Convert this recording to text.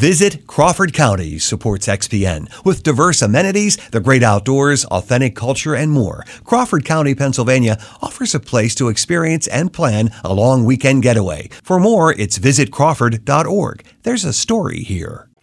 Visit Crawford County supports XPN with diverse amenities, the great outdoors, authentic culture, and more. Crawford County, Pennsylvania offers a place to experience and plan a long weekend getaway. For more, it's visitcrawford.org. There's a story here.